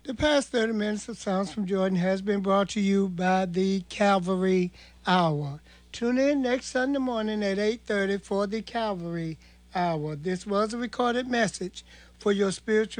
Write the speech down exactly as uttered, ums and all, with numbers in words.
The past thirty minutes of Sounds from Jordan has been brought to you by the Calvary Hour. Tune in next Sunday morning at eight thirty for the Calvary Hour. This was a recorded message for your spiritual